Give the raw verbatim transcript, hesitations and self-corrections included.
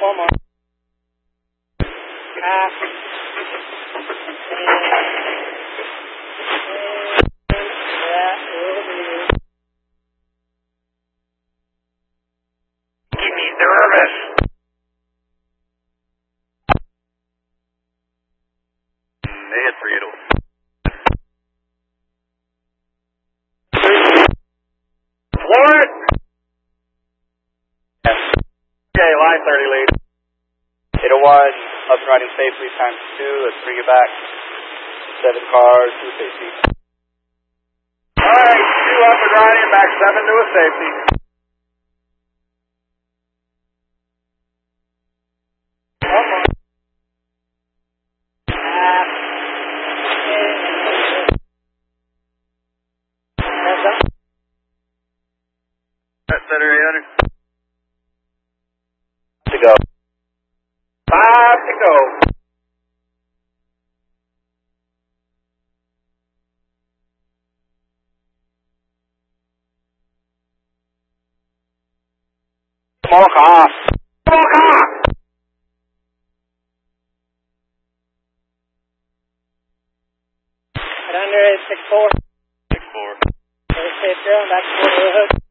One more. Half. That will be. Give me service. They hit three eight oh. Floor it. Yes. Okay, line thirty lead. eight oh one, up and riding safely, times two, let's bring it back. Seven cars to safety. Alright, two up and riding, back seven to a safety. One more. Half. Hands up. That's center eight hundred. To go. Five to go. Small car. Small car. Right under is six four. Six four. Very safe ground, back to the hook.